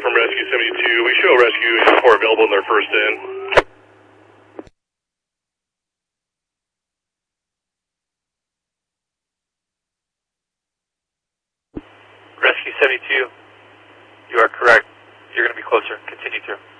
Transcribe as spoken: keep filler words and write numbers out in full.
from Rescue seventy-two. We show Rescue four available in their first in. Rescue seventy-two, you are correct. You're going to be closer. Continue through.